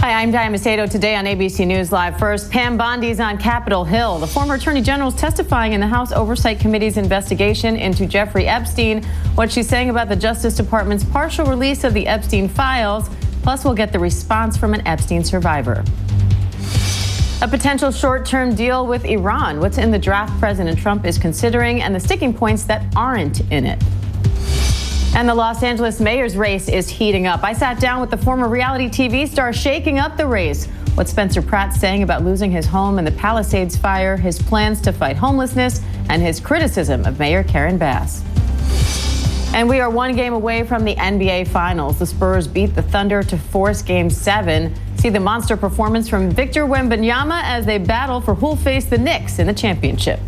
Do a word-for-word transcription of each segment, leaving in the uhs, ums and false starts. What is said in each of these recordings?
Hi, I'm Diane Macedo. Today on A B C News Live. First, Pam Bondi's on Capitol Hill. The former Attorney General is testifying in the House Oversight Committee's investigation into Jeffrey Epstein. What she's saying about the Justice Department's partial release of the Epstein files. Plus, we'll get the response from an Epstein survivor. A potential short-term deal with Iran. What's in the draft President Trump is considering and the sticking points that aren't in it. And the Los Angeles mayor's race is heating up. I sat down with the former reality T V star shaking up the race. What Spencer Pratt's saying about losing his home in the Palisades fire, his plans to fight homelessness, and his criticism of Mayor Karen Bass. And we are one game away from the N B A Finals. The Spurs beat the Thunder to force Game seven. See the monster performance from Victor Wembanyama as they battle for who'll face the Knicks in the championship.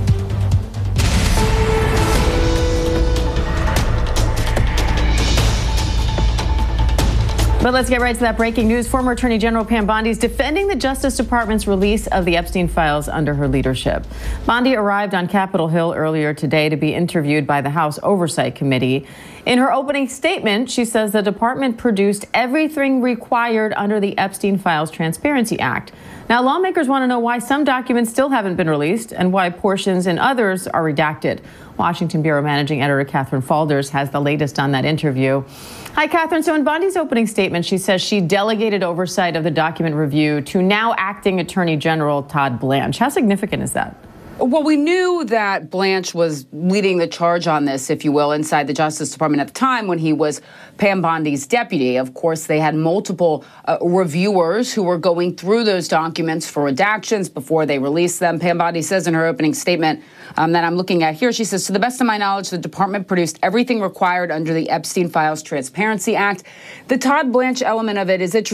But let's get right to that breaking news. Former Attorney General Pam Bondi is defending the Justice Department's release of the Epstein files under her leadership. Bondi arrived on Capitol Hill earlier today to be interviewed by the House Oversight Committee. In her opening statement, she says the department produced everything required under the Epstein Files Transparency Act. Now, lawmakers want to know why some documents still haven't been released and why portions in others are redacted. Washington Bureau Managing Editor Catherine Faulders has the latest on that interview. Hi, Catherine. So in Bondi's opening statement, she says she delegated oversight of the document review to now acting Attorney General Todd Blanche. How significant is that? Well, we knew that Blanche was leading the charge on this, if you will, inside the Justice Department at the time when he was Pam Bondi's deputy. Of course, they had multiple uh, reviewers who were going through those documents for redactions before they released them. Pam Bondi says in her opening statement um, that I'm looking at here, she says, to the best of my knowledge, the department produced everything required under the Epstein Files Transparency Act. The Todd Blanche element of it is interesting.